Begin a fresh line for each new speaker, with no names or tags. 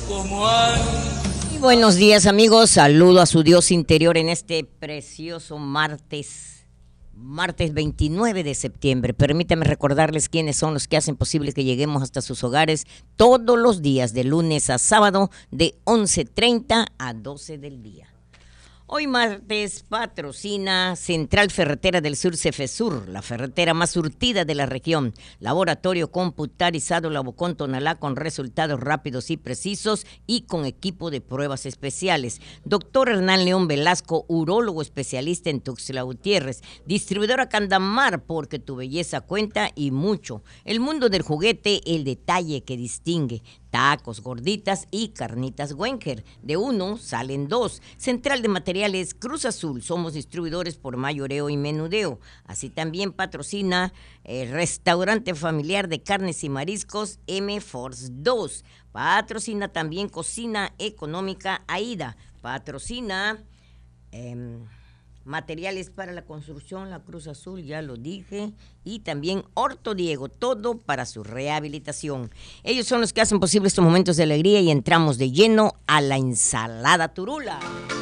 Y buenos días, amigos. Saludo a su Dios interior en este precioso martes 29 de septiembre. Permítame recordarles quiénes son los que hacen posible que lleguemos hasta sus hogares todos los días, de lunes a sábado, de 11:30 a 12 del día. Hoy martes patrocina Central Ferretera del Sur, Cefesur, la ferretera más surtida de la región. Laboratorio computarizado Labocón Tonalá, con resultados rápidos y precisos y con equipo de pruebas especiales. Doctor Hernán León Velasco, urólogo especialista en Tuxtla Gutiérrez. Distribuidora Candamar, porque tu belleza cuenta y mucho. El mundo del juguete, el detalle que distingue. Tacos, gorditas y carnitas Wenker. De uno salen dos. Central de Materiales Cruz Azul. Somos distribuidores por mayoreo y menudeo. Así también patrocina el restaurante familiar de carnes y mariscos M Force 2. Patrocina también Cocina Económica Aida. Patrocina Materiales para la Construcción, la Cruz Azul, ya lo dije, y también Horto Diego, todo para su rehabilitación. Ellos son los que hacen posible estos momentos de alegría y entramos de lleno a la ensalada Turula.